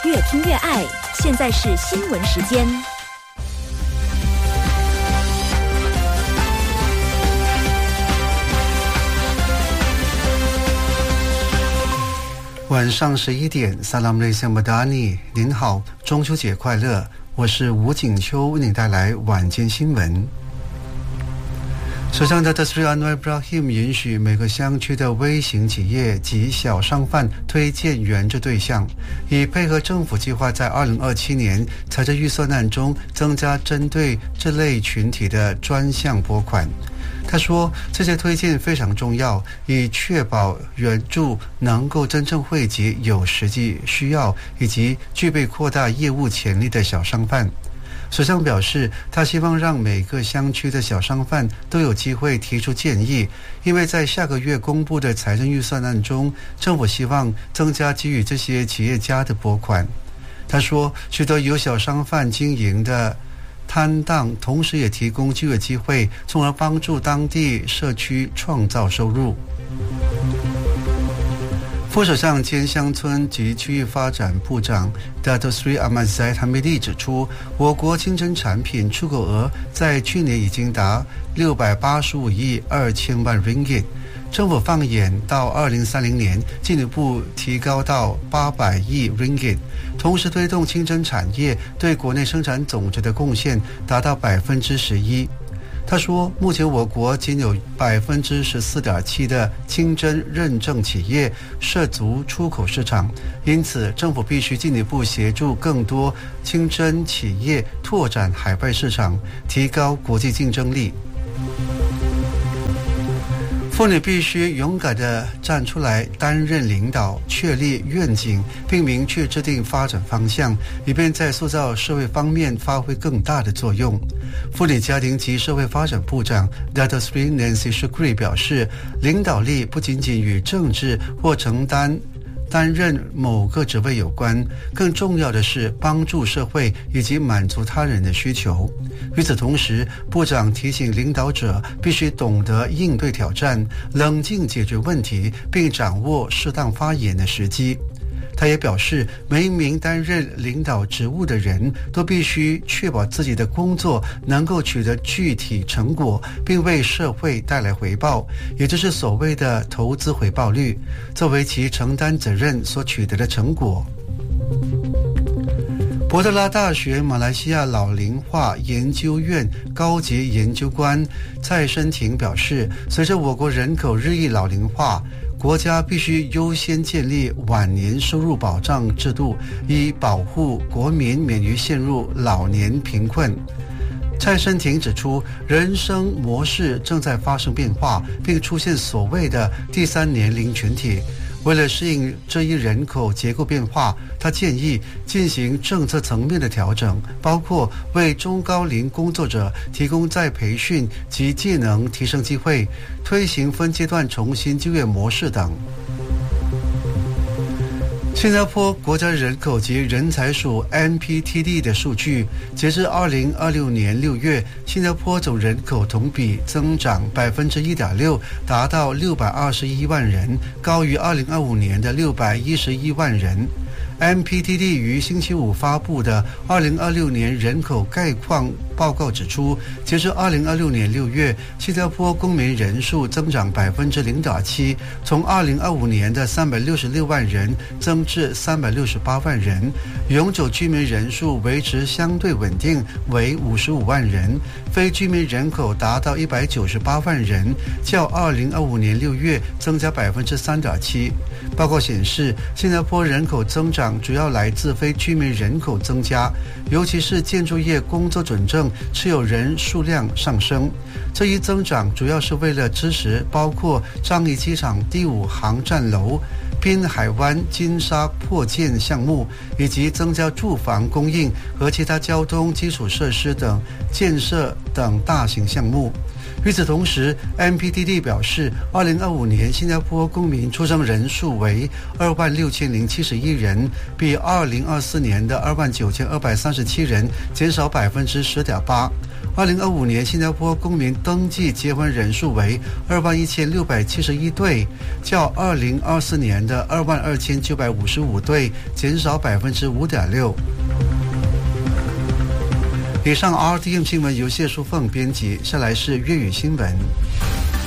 越听越爱。现在是新闻时间。 晚上11点 Salam Alaikum Madani， 您好，中秋节快乐，我是吴景秋，为您带来晚间新闻。首相的 Sri Anwar Ibrahim 允许每个乡区的微型企业及小商贩推荐援助对象，以配合政府计划在2027年财政预算案中增加针对这类群体的专项拨款。他说，这些推荐非常重要，以确保援助能够真正惠及有实际需要以及具备扩大业务潜力的小商贩。首相表示，他希望让每个乡区的小商贩都有机会提出建议，因为在下个月公布的财政预算案中，政府希望增加给予这些企业家的拨款。他说，许多由小商贩经营的摊档同时也提供就业机会，从而帮助当地社区创造收入。副首相兼乡村及区域发展部长 Dato Sri Ahmad Zahid Hamidi 指出，我国清真产品出口额在去年已经达685亿2千万 ringgit， 政府放眼到2030年进一步提高到800亿 ringgit， 同时推动清真产业对国内生产总值的贡献达到11%。他说，目前我国仅有14.7%的清真认证企业涉足出口市场，因此政府必须进一步协助更多清真企业拓展海外市场，提高国际竞争力。妇女必须勇敢地站出来担任领导，确立愿景，并明确制定发展方向，以便在塑造社会方面发挥更大的作用。妇女家庭及社会发展部长 Dato Sri Nancy Shukri 表示，领导力不仅仅与政治或担任某个职位有关，更重要的是帮助社会以及满足他人的需求。与此同时，部长提醒领导者必须懂得应对挑战，冷静解决问题，并掌握适当发言的时机。他也表示，每一名担任领导职务的人都必须确保自己的工作能够取得具体成果，并为社会带来回报，也就是所谓的投资回报率，作为其承担责任所取得的成果。博特拉大学马来西亚老龄化研究院高级研究官蔡申廷表示，随着我国人口日益老龄化，国家必须优先建立晚年收入保障制度，以保护国民免于陷入老年贫困。蔡申廷指出，人生模式正在发生变化，并出现所谓的第三年龄群体。为了适应这一人口结构变化，他建议进行政策层面的调整，包括为中高龄工作者提供再培训及技能提升机会，推行分阶段重新就业模式等。新加坡国家人口及人才署 NPTD 的数据，截至2026年6月，新加坡总人口同比增长 1.6%， 达到621万人，高于2025年的611万人。NPTD 于星期五发布的2026年人口概况报告指出，截至2026年6月，新加坡公民人数增长 0.7%， 从2025年的366万人增至368万人，永久居民人数维持相对稳定，为55万人，非居民人口达到198万人，较2025年6月增加 3.7%。报告显示，新加坡人口增长主要来自非居民人口增加，尤其是建筑业工作准证持有人数量上升。这一增长主要是为了支持包括樟宜机场第5航站楼、滨海湾金沙扩建项目，以及增加住房供应和其他交通基础设施等建设等大型项目。与此同时 ，NPTD 表示，2025年新加坡公民出生人数为26071人，比2024年的29237人减少10.8%。 2025年新加坡公民登记结婚人数为21671对，较2024年的22955对减少5.6%。以上 RTM 新闻由谢淑凤编辑，下来是粤语新闻。